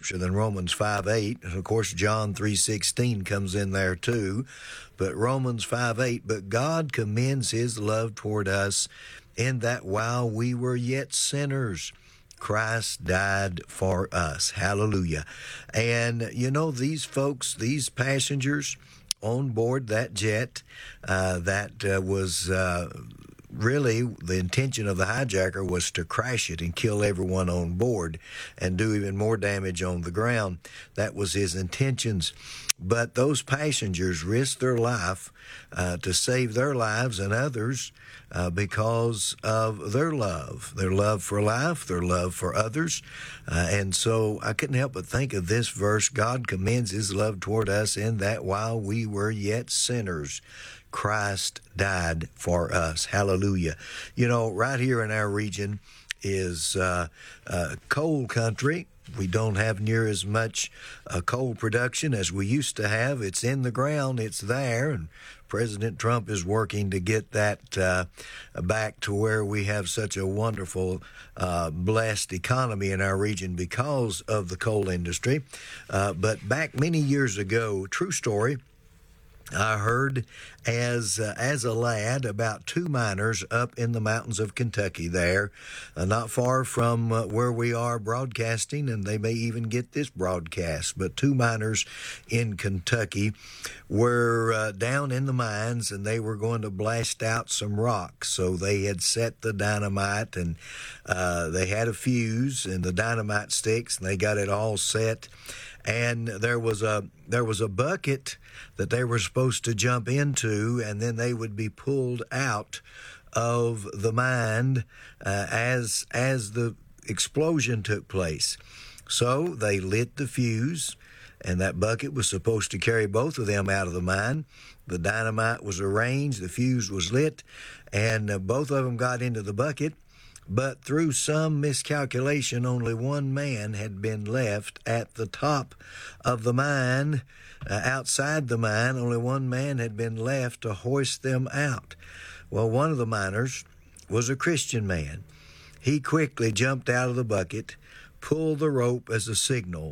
scripture than Romans 5:8. And of course, John 3:16 comes in there too. But Romans 5:8, but God commends his love toward us in that while we were yet sinners, Christ died for us. Hallelujah. And you know, these folks, these passengers on board that jet, that was really the intention of the hijacker was to crash it and kill everyone on board and do even more damage on the ground. That was his intentions. But those passengers risked their life to save their lives and others because of their love for life, their love for others. And so I couldn't help but think of this verse. God commends his love toward us in that while we were yet sinners, Christ died for us. Hallelujah. You know, right here in our region is coal country. We don't have near as much coal production as we used to have. It's in the ground. It's there. And President Trump is working to get that back to where we have such a wonderful, blessed economy in our region because of the coal industry. But back many years ago, true story, I heard as a lad about two miners up in the mountains of Kentucky there, not far from where we are broadcasting, and they may even get this broadcast, but two miners in Kentucky were down in the mines, and they were going to blast out some rock. So they had set the dynamite, and they had a fuse and the dynamite sticks, and they got it all set. And there was a bucket that they were supposed to jump into, and then they would be pulled out of the mine as the explosion took place. So they lit the fuse, and that bucket was supposed to carry both of them out of the mine. The dynamite was arranged, the fuse was lit, and both of them got into the bucket. But through some miscalculation, only one man had been left at the top of the mine. Outside the mine, only one man had been left to hoist them out. Well, one of the miners was a Christian man. He quickly jumped out of the bucket, pulled the rope as a signal,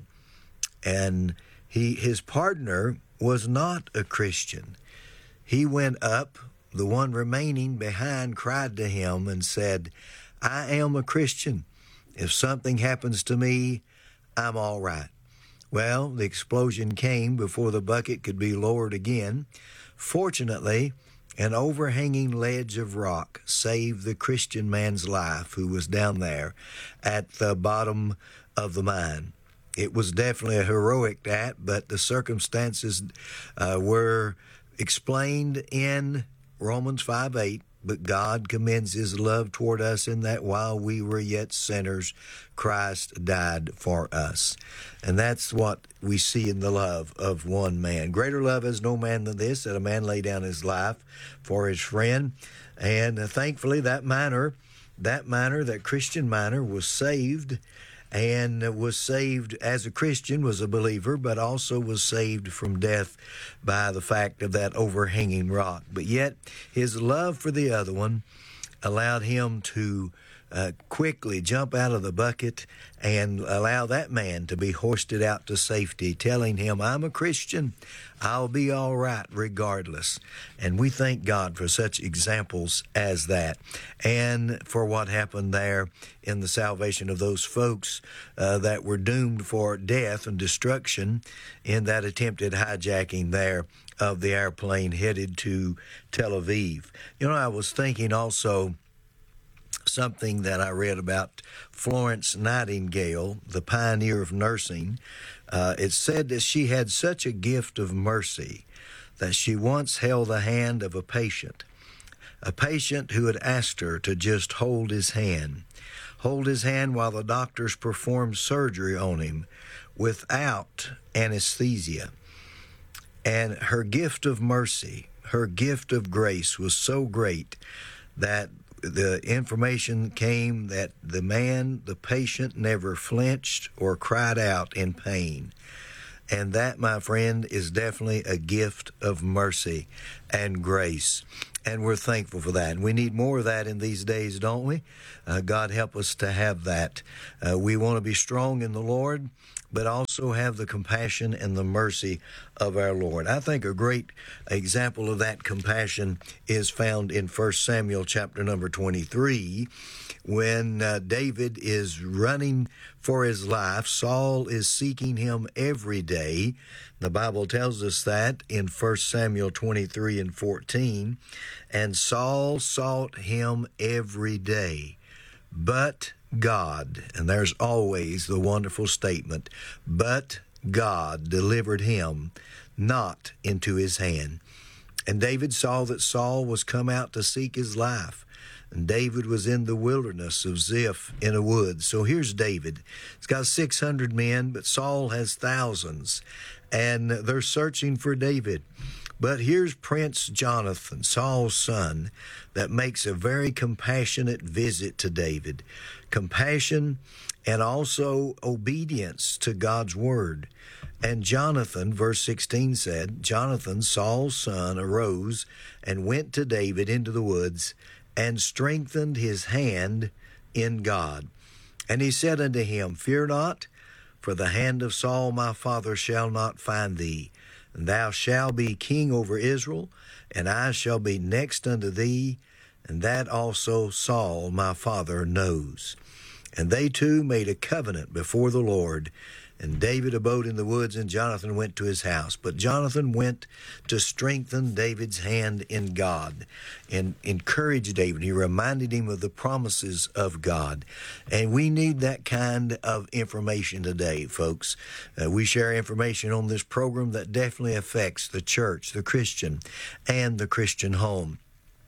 and his partner was not a Christian. He went up. The one remaining behind cried to him and said, I am a Christian. If something happens to me, I'm all right. Well, the explosion came before the bucket could be lowered again. Fortunately, an overhanging ledge of rock saved the Christian man's life who was down there at the bottom of the mine. It was definitely a heroic act, but the circumstances were explained in Romans 5:8. But God commends his love toward us in that while we were yet sinners, Christ died for us. And that's what we see in the love of one man. Greater love has no man than this, that a man lay down his life for his friend. And thankfully that Christian miner was saved, and was saved as a Christian, was a believer, but also was saved from death by the fact of that overhanging rock. But yet his love for the other one allowed him to quickly jump out of the bucket and allow that man to be hoisted out to safety, telling him, I'm a Christian, I'll be all right regardless. And we thank God for such examples as that, and for what happened there in the salvation of those folks that were doomed for death and destruction in that attempted hijacking there of the airplane headed to Tel Aviv. You know, I was thinking also something that I read about Florence Nightingale, the pioneer of nursing. It said that she had such a gift of mercy that she once held the hand of a patient who had asked her to just hold his hand while the doctors performed surgery on him without anesthesia. And her gift of mercy, her gift of grace was so great that the information came that the patient never flinched or cried out in pain. And that, my friend, is definitely a gift of mercy and grace. And we're thankful for that. And we need more of that in these days, don't we? God help us to have that. We want to be strong in the Lord, but also also have the compassion and the mercy of our Lord. I think a great example of that compassion is found in 1 Samuel chapter number 23, when David is running for his life. Saul is seeking him every day. The Bible tells us that in 1 Samuel 23 and 14. And Saul sought him every day, but God, and there's always the wonderful statement, but God delivered him not into his hand. And David saw that Saul was come out to seek his life, and David was in the wilderness of Ziph in a wood. So here's David. He's got 600 men, but Saul has thousands, and they're searching for David. But here's Prince Jonathan, Saul's son, that makes a very compassionate visit to David. Compassion and also obedience to God's word. And Jonathan, verse 16 said, Jonathan, Saul's son, arose and went to David into the woods and strengthened his hand in God. And he said unto him, Fear not, for the hand of Saul my father shall not find thee. And thou shalt be king over Israel, and I shall be next unto thee, and that also Saul my father knows. And they two made a covenant before the Lord. And David abode in the woods, and Jonathan went to his house. But Jonathan went to strengthen David's hand in God and encourage David. He reminded him of the promises of God. And we need that kind of information today, folks. We share information on this program that definitely affects the church, the Christian, and the Christian home.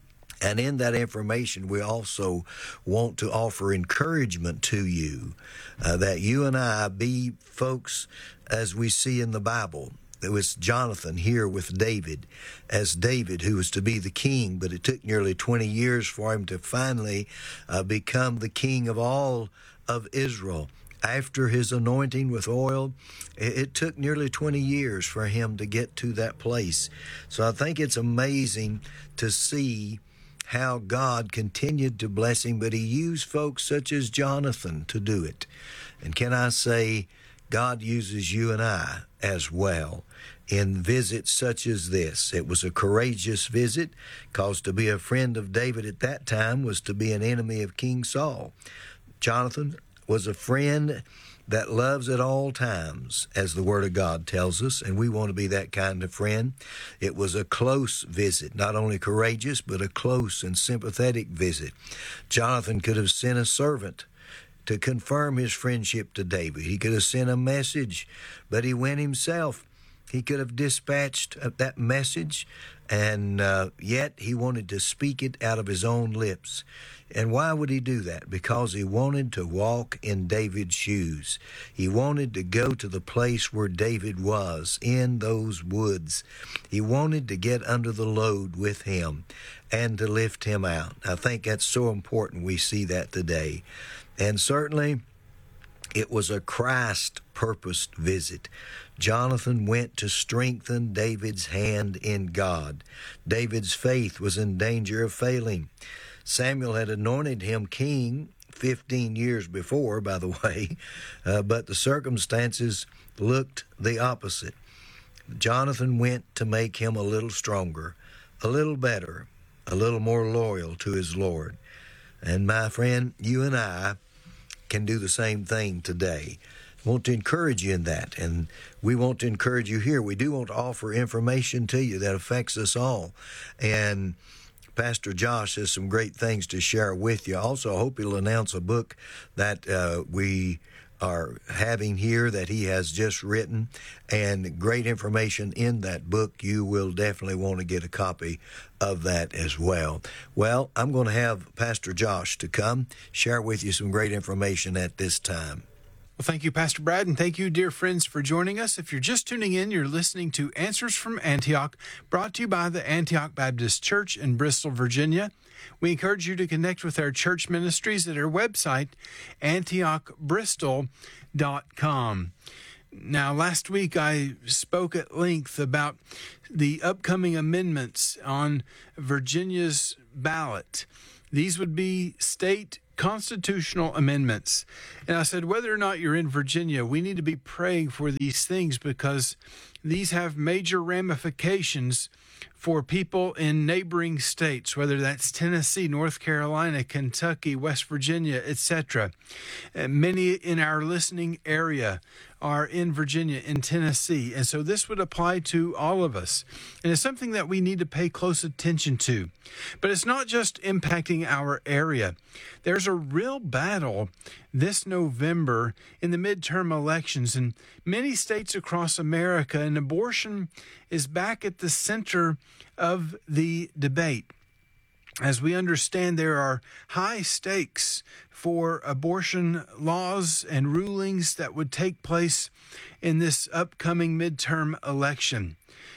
And in that information, we also want to offer encouragement to you, that you and I be folks as we see in the Bible. It was Jonathan here with David, as David, who was to be the king, but it took nearly 20 years for him to finally become the king of all of Israel. After his anointing with oil, it took nearly 20 years for him to get to that place. So I think it's amazing to see how God continued to bless him, but he used folks such as Jonathan to do it. And can I say, God uses you and I as well in visits such as this. It was a courageous visit, because to be a friend of David at that time was to be an enemy of King Saul. Jonathan was a friend that loves at all times, as the Word of God tells us, and we want to be that kind of friend. It was a close visit, not only courageous, but a close and sympathetic visit. Jonathan could have sent a servant to confirm his friendship to David. He could have sent a message, but he went himself. He could have dispatched that message, and yet he wanted to speak it out of his own lips. And why would he do that? Because he wanted to walk in David's shoes. He wanted to go to the place where David was, in those woods. He wanted to get under the load with him and to lift him out. I think that's so important we see that today. And certainly, it was a Christ-purposed visit. Jonathan went to strengthen David's hand in God. David's faith was in danger of failing. Samuel had anointed him king 15 years before, by the way, but the circumstances looked the opposite. Jonathan went to make him a little stronger, a little better, a little more loyal to his Lord. And my friend, you and I can do the same thing today. I want to encourage you in that, and we want to encourage you here. We do want to offer information to you that affects us all, and Pastor Josh has some great things to share with you. Also, I hope he'll announce a book that we are having here that he has just written, and great information in that book. You will definitely want to get a copy of that as well. Well, I'm going to have Pastor Josh to come share with you some great information at this time. Well, thank you, Pastor Brad, and thank you, dear friends, for joining us. If you're just tuning in, you're listening to Answers from Antioch, brought to you by the Antioch Baptist Church in Bristol, Virginia. We encourage you to connect with our church ministries at our website, antiochbristol.com. Now, last week I spoke at length about the upcoming amendments on Virginia's ballot. These would be state constitutional amendments. And I said, whether or not you're in Virginia, we need to be praying for these things because these have major ramifications for people in neighboring states, whether that's Tennessee, North Carolina, Kentucky, West Virginia, etc. Many in our listening area are in Virginia, in Tennessee. And so this would apply to all of us. And it's something that we need to pay close attention to. But it's not just impacting our area. There's a real battle this November in the midterm elections in many states across America, and abortion is back at the center of the debate. As we understand, there are high stakes for abortion laws and rulings that would take place in this upcoming midterm election.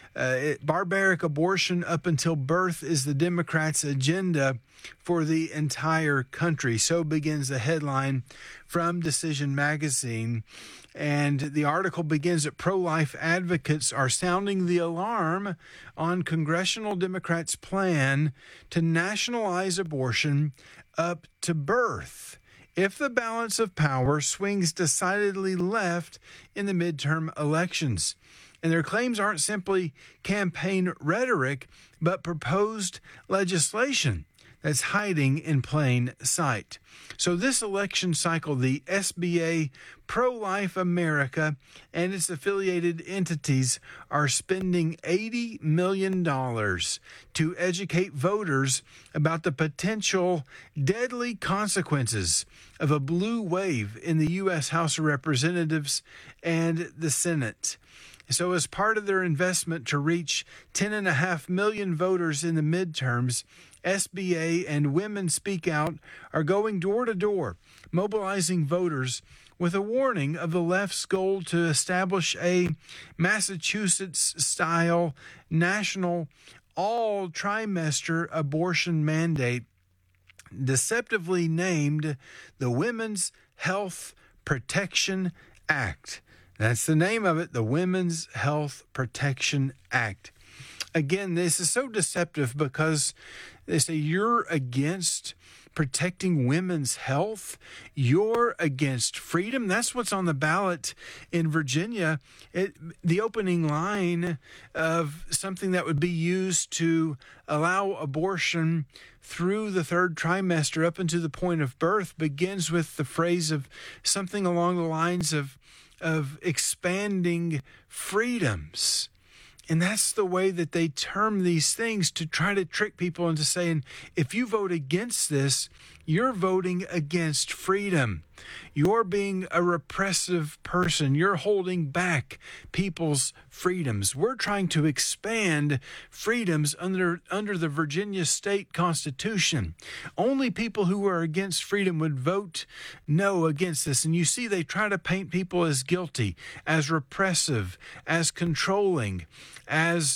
Barbaric abortion up until birth is the Democrats' agenda for the entire country. So begins the headline from Decision Magazine. And the article begins that pro-life advocates are sounding the alarm on congressional Democrats' plan to nationalize abortion up to birth if the balance of power swings decidedly left in the midterm elections. And their claims aren't simply campaign rhetoric, but proposed legislation that's hiding in plain sight. So this election cycle, the SBA, Pro-Life America, and its affiliated entities are spending $80 million to educate voters about the potential deadly consequences of a blue wave in the U.S. House of Representatives and the Senate. So as part of their investment to reach 10.5 million voters in the midterms, SBA and Women Speak Out are going door to door, mobilizing voters with a warning of the left's goal to establish a Massachusetts-style national all-trimester abortion mandate deceptively named the Women's Health Protection Act. That's the name of it, the Women's Health Protection Act. Again, this is so deceptive because they say you're against protecting women's health. You're against freedom. That's what's on the ballot in Virginia. The opening line of something that would be used to allow abortion through the third trimester up into the point of birth begins with the phrase of something along the lines of expanding freedoms. And that's the way that they term these things to try to trick people into saying, if you vote against this, you're voting against freedom. You're being a repressive person. You're holding back people's freedoms. We're trying to expand freedoms under the Virginia state constitution. Only people who are against freedom would vote no against this. And you see, they try to paint people as guilty, as repressive, as controlling, as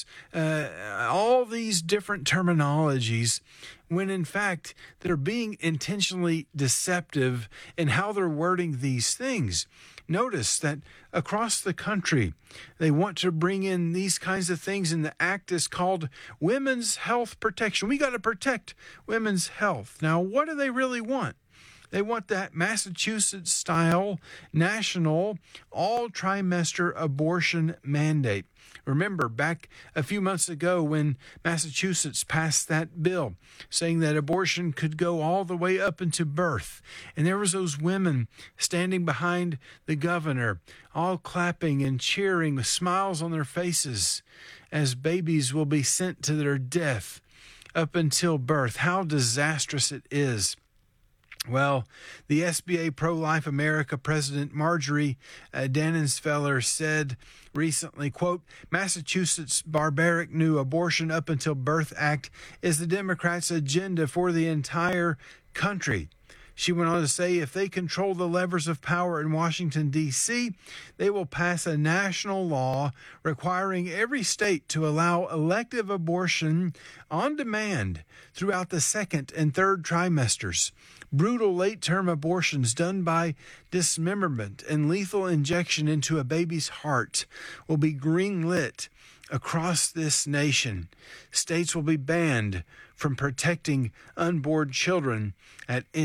all these different terminologies, when in fact they're being intentionally deceptive in how they're wording these things. Notice that across the country, they want to bring in these kinds of things, and the act is called Women's Health Protection. We got to protect women's health. Now, what do they really want? They want that Massachusetts-style national all-trimester abortion mandate. Remember, back a few months ago when Massachusetts passed that bill saying that abortion could go all the way up into birth. And there was those women standing behind the governor, all clapping and cheering with smiles on their faces as babies will be sent to their death up until birth. How disastrous it is. Well, the SBA Pro-Life America President Marjorie Dannenfelser said recently, quote, Massachusetts' barbaric new Abortion Up Until Birth Act is the Democrats' agenda for the entire country. She went on to say if they control the levers of power in Washington, D.C., they will pass a national law requiring every state to allow elective abortion on demand throughout the second and third trimesters. Brutal late-term abortions done by dismemberment and lethal injection into a baby's heart will be green-lit across this nation. States will be banned from protecting unborn children at any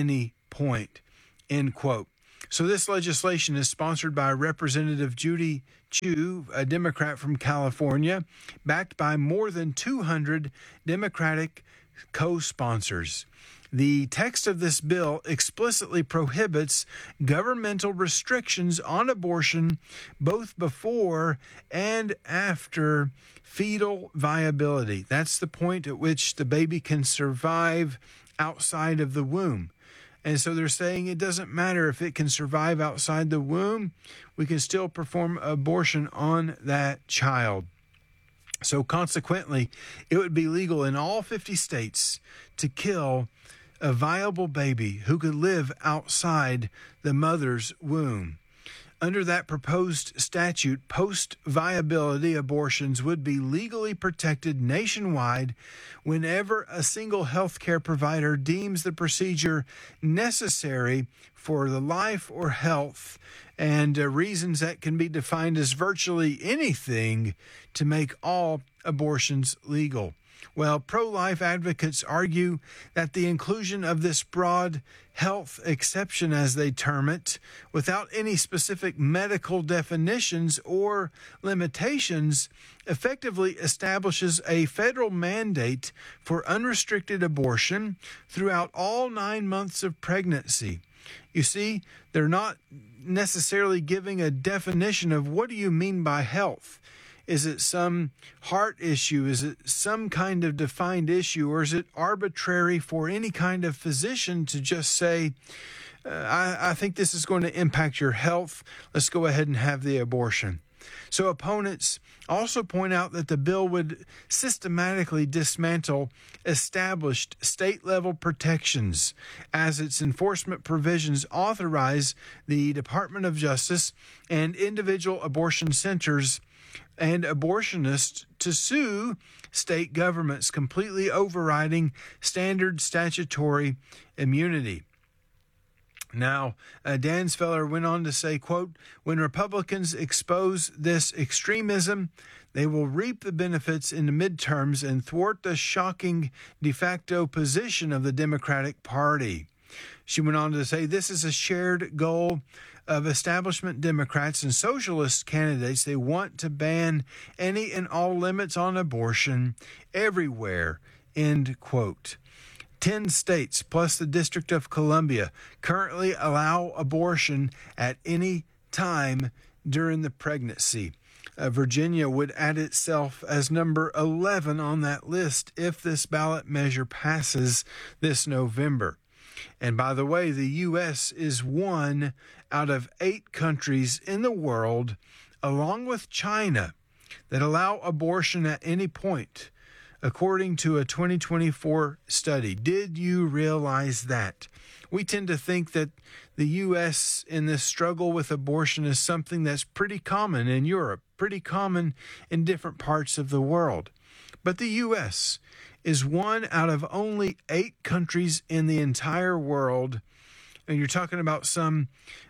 point, end quote. So this legislation is sponsored by Representative Judy Chu, a Democrat from California, backed by more than 200 Democratic co-sponsors. The text of this bill explicitly prohibits governmental restrictions on abortion both before and after fetal viability. That's the point at which the baby can survive outside of the womb. And so they're saying it doesn't matter if it can survive outside the womb, we can still perform abortion on that child. So consequently, it would be legal in all 50 states to kill a viable baby who could live outside the mother's womb. Under that proposed statute, post-viability abortions would be legally protected nationwide whenever a single healthcare provider deems the procedure necessary for the life or health, and reasons that can be defined as virtually anything to make all abortions legal. Well, pro-life advocates argue that the inclusion of this broad health exception, as they term it, without any specific medical definitions or limitations, effectively establishes a federal mandate for unrestricted abortion throughout all 9 months of pregnancy. You see, they're not necessarily giving a definition of what do you mean by health. Is it some heart issue? Is it some kind of defined issue? Or is it arbitrary for any kind of physician to just say, I think this is going to impact your health. Let's go ahead and have the abortion. So opponents also point out that the bill would systematically dismantle established state-level protections as its enforcement provisions authorize the Department of Justice and individual abortion centers and abortionists to sue state governments, completely overriding standard statutory immunity. Now, Dansfeller went on to say, quote, when Republicans expose this extremism, they will reap the benefits in the midterms and thwart the shocking de facto position of the Democratic Party. She went on to say, this is a shared goal of establishment Democrats and socialist candidates. They want to ban any and all limits on abortion everywhere, end quote. 10 states plus the District of Columbia currently allow abortion at any time during the pregnancy. Virginia would add itself as number 11 on that list if this ballot measure passes this November. And by the way, the U.S. is one out of 8 countries in the world, along with China, that allow abortion at any point, according to a 2024 study. Did you realize that? We tend to think that the U.S. in this struggle with abortion is something that's pretty common in Europe, pretty common in different parts of the world. But the U.S. is one out of only 8 countries in the entire world, and you're talking about some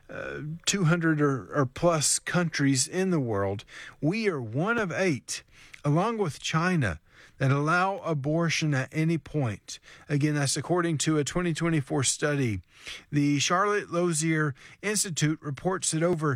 200 or plus countries in the world. We are one of 8, along with China, that allow abortion at any point. Again, that's according to a 2024 study. The Charlotte Lozier Institute reports that over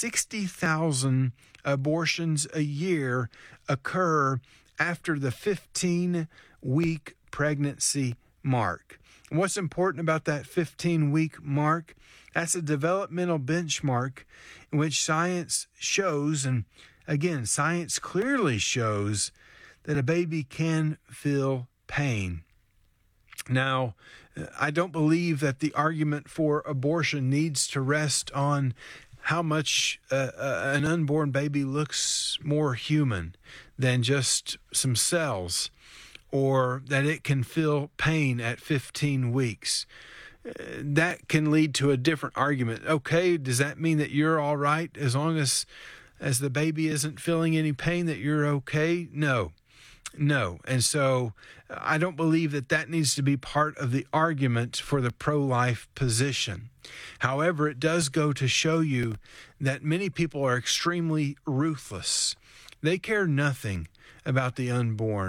60,000 abortions a year occur after the 15-week pregnancy mark. And what's important about that 15-week mark? That's a developmental benchmark in which science shows, and again, science clearly shows, that a baby can feel pain. Now, I don't believe that the argument for abortion needs to rest on how much an unborn baby looks more human than just some cells, or that it can feel pain at 15 weeks. That can lead to a different argument. Okay, does that mean that you're all right as long as the baby isn't feeling any pain, that you're okay? No. And so I don't believe that needs to be part of the argument for the pro-life position. However, it does go to show you that many people are extremely ruthless. They care nothing about the unborn.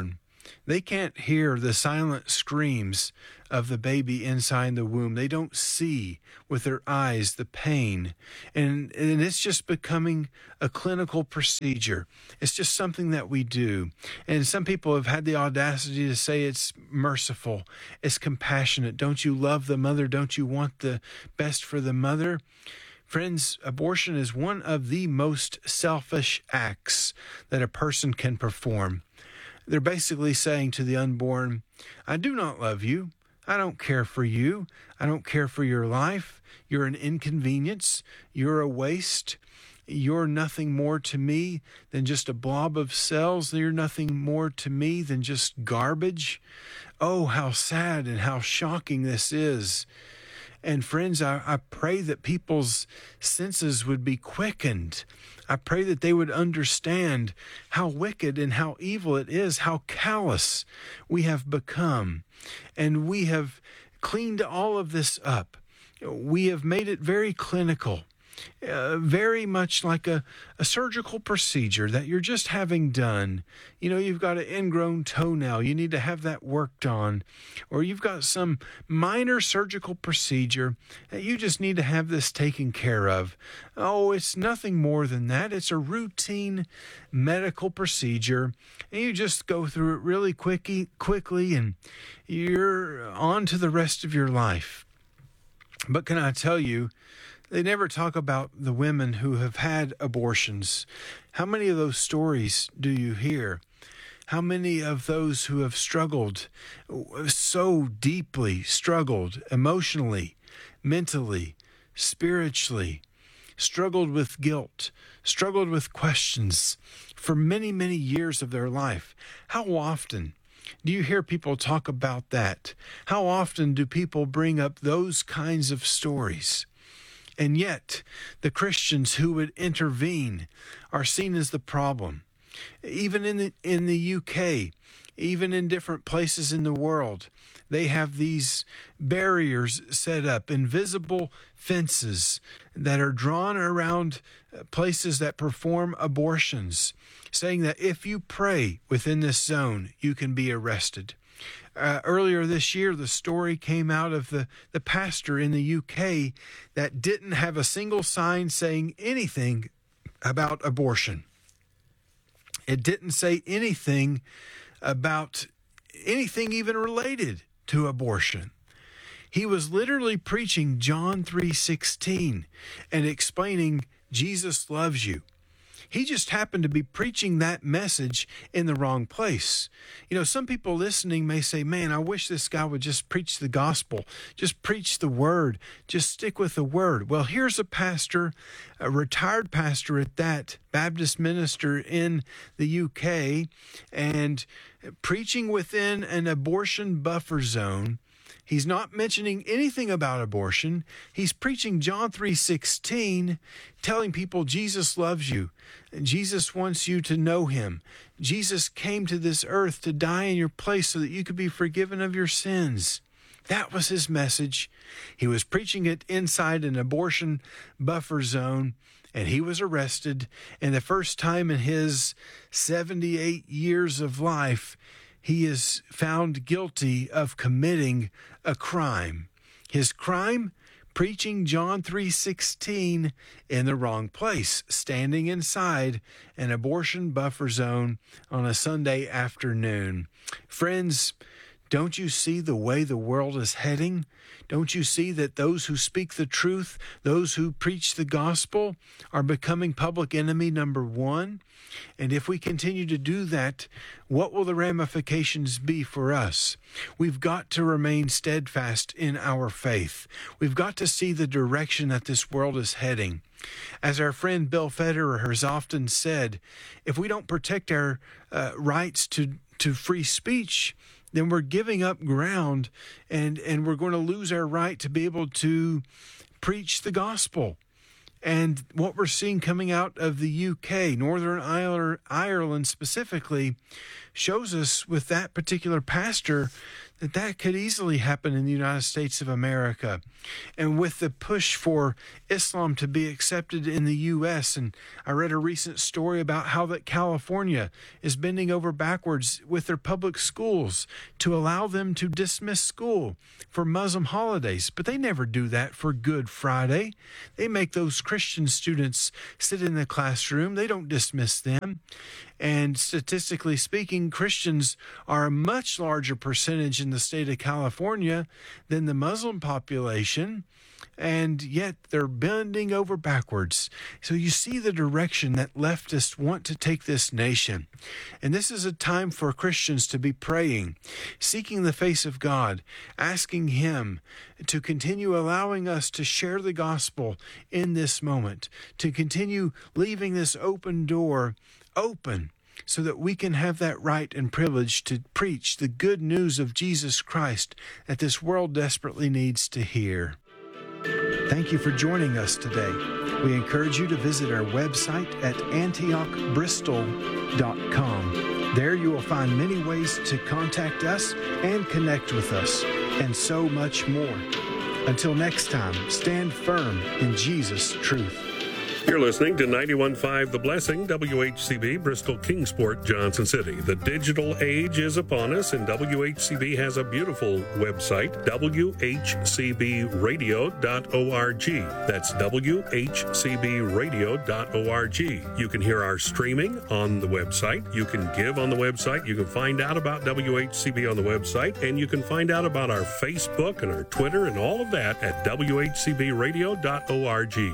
They can't hear the silent screams of the baby inside the womb. They don't see with their eyes the pain. And it's just becoming a clinical procedure. It's just something that we do. And some people have had the audacity to say it's merciful, it's compassionate. Don't you love the mother? Don't you want the best for the mother? Friends, abortion is one of the most selfish acts that a person can perform. They're basically saying to the unborn, I do not love you. I don't care for you. I don't care for your life. You're an inconvenience. You're a waste. You're nothing more to me than just a blob of cells. You're nothing more to me than just garbage. Oh, how sad and how shocking this is. And friends, I pray that people's senses would be quickened. I pray that they would understand how wicked and how evil it is, how callous we have become. And we have cleaned all of this up. We have made it very clinical. Very much like a surgical procedure that you're just having done. You know, you've got an ingrown toenail, you need to have that worked on. Or you've got some minor surgical procedure that you just need to have this taken care of. Oh, it's nothing more than that. It's a routine medical procedure. And you just go through it really quickly and you're on to the rest of your life. But can I tell you, they never talk about the women who have had abortions. How many of those stories do you hear? How many of those who have struggled, so deeply struggled emotionally, mentally, spiritually, struggled with guilt, struggled with questions for many, many years of their life? How often do you hear people talk about that? How often do people bring up those kinds of stories? And yet, the Christians who would intervene are seen as the problem. Even in the UK, even in different places in the world, they have these barriers set up, invisible fences that are drawn around places that perform abortions, saying that if you pray within this zone, you can be arrested. Earlier this year, the story came out of the pastor in the UK that didn't have a single sign saying anything about abortion. It didn't say anything about anything even related to abortion. He was literally preaching John 3:16 and explaining Jesus loves you. He just happened to be preaching that message in the wrong place. You know, some people listening may say, man, I wish this guy would just preach the gospel, just preach the word, just stick with the word. Well, here's a pastor, a retired pastor at that, Baptist minister in the UK, and preaching within an abortion buffer zone. He's not mentioning anything about abortion. He's preaching John 3:16, telling people Jesus loves you. Jesus wants you to know him. Jesus came to this earth to die in your place so that you could be forgiven of your sins. That was his message. He was preaching it inside an abortion buffer zone, and he was arrested. And the first time in his 78 years of life, he is found guilty of committing a crime. His crime? Preaching John 3:16 in the wrong place, standing inside an abortion buffer zone on a Sunday afternoon. Friends, don't you see the way the world is heading? Don't you see that those who speak the truth, those who preach the gospel, are becoming public enemy number one? And if we continue to do that, what will the ramifications be for us? We've got to remain steadfast in our faith. We've got to see the direction that this world is heading. As our friend Bill Federer has often said, if we don't protect our rights to free speech, then we're giving up ground and we're going to lose our right to be able to preach the gospel. And what we're seeing coming out of the UK, Northern Ireland specifically, shows us with that particular pastor that could easily happen in the United States of America. And with the push for Islam to be accepted in the U.S., and I read a recent story about how that California is bending over backwards with their public schools to allow them to dismiss school for Muslim holidays. But they never do that for Good Friday. They make those Christian students sit in the classroom. They don't dismiss them. And statistically speaking, Christians are a much larger percentage in the state of California than the Muslim population, and yet they're bending over backwards. So you see the direction that leftists want to take this nation. And this is a time for Christians to be praying, seeking the face of God, asking Him to continue allowing us to share the gospel in this moment, to continue leaving this open door open, so that we can have that right and privilege to preach the good news of Jesus Christ that this world desperately needs to hear. Thank you for joining us today. We encourage you to visit our website at antiochbristol.com. There you will find many ways to contact us and connect with us, and so much more. Until next time, stand firm in Jesus' truth. You're listening to 91.5 The Blessing, WHCB, Bristol, Kingsport, Johnson City. The digital age is upon us, and WHCB has a beautiful website, WHCBradio.org. That's WHCBradio.org. You can hear our streaming on the website. You can give on the website. You can find out about WHCB on the website, and you can find out about our Facebook and our Twitter and all of that at WHCBradio.org.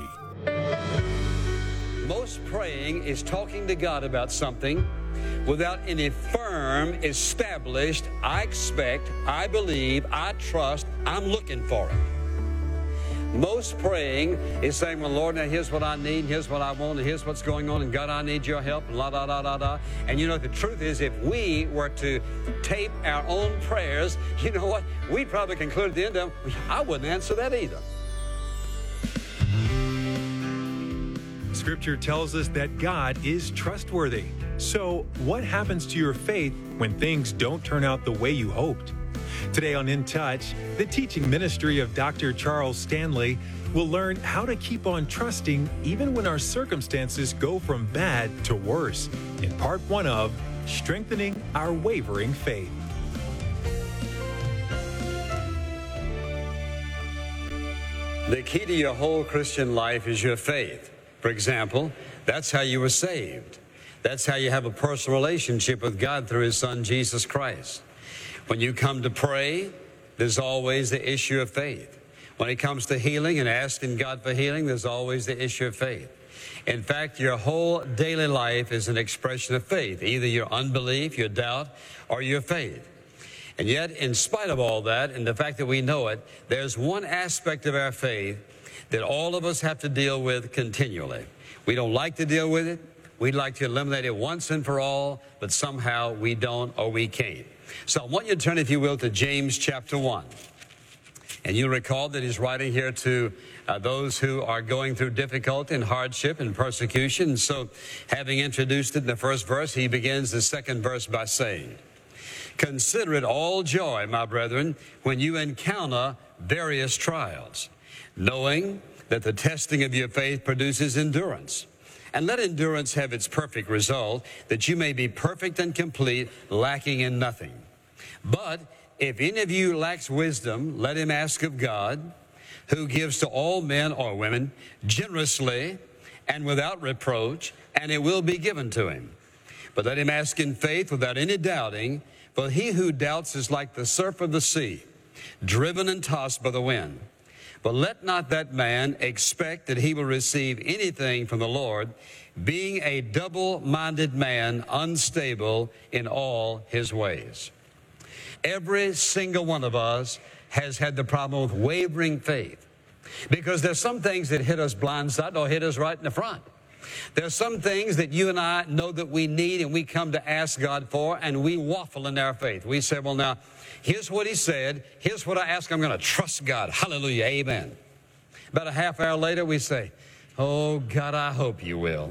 Most praying is talking to God about something without any firm, established, I expect, I believe, I trust, I'm looking for it. Most praying is saying, well, Lord, now here's what I need, here's what I want, and here's what's going on, and God, I need your help, and la-da-da-da-da. And you know, the truth is, if we were to tape our own prayers, you know what? We'd probably conclude at the end of them, I wouldn't answer that either. Scripture tells us that God is trustworthy. So, what happens to your faith when things don't turn out the way you hoped? Today on In Touch, the teaching ministry of Dr. Charles Stanley will learn how to keep on trusting even when our circumstances go from bad to worse, in part one of Strengthening Our Wavering Faith. The key to your whole Christian life is your faith. For example, that's how you were saved. That's how you have a personal relationship with God through His Son, Jesus Christ. When you come to pray, there's always the issue of faith. When it comes to healing and asking God for healing, there's always the issue of faith. In fact, your whole daily life is an expression of faith, either your unbelief, your doubt, or your faith. And yet, in spite of all that, and the fact that we know it, there's one aspect of our faith that all of us have to deal with continually. We don't like to deal with it. We'd like to eliminate it once and for all, but somehow we don't or we can't. So I want you to turn, if you will, to James chapter 1. And you'll recall that he's writing here to those who are going through difficulty and hardship and persecution. So having introduced it in the first verse, he begins the second verse by saying, "Consider it all joy, my brethren, when you encounter various trials, knowing that the testing of your faith produces endurance. And let endurance have its perfect result, that you may be perfect and complete, lacking in nothing. But if any of you lacks wisdom, let him ask of God, who gives to all men or women generously and without reproach, and it will be given to him. But let him ask in faith without any doubting, for he who doubts is like the surf of the sea, driven and tossed by the wind. But let not that man expect that he will receive anything from the Lord, being a double-minded man, unstable in all his ways." Every single one of us has had the problem of wavering faith, because there's some things that hit us blindside or hit us right in the front. There's some things that you and I know that we need and we come to ask God for, and we waffle in our faith. We say, well, now, here's what He said. Here's what I ask. I'm going to trust God. Hallelujah. Amen. About a half hour later, we say, oh, God, I hope you will.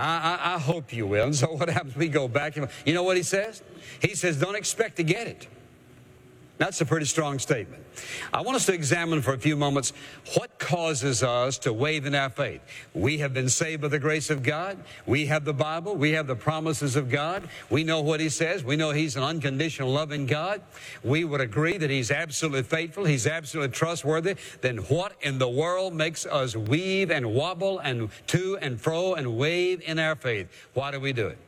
I hope you will. And so what happens? We go back. You know what He says? He says, don't expect to get it. That's a pretty strong statement. I want us to examine for a few moments what causes us to waver in our faith. We have been saved by the grace of God. We have the Bible. We have the promises of God. We know what He says. We know He's an unconditional loving God. We would agree that He's absolutely faithful. He's absolutely trustworthy. Then what in the world makes us weave and wobble and to and fro and wave in our faith? Why do we do it?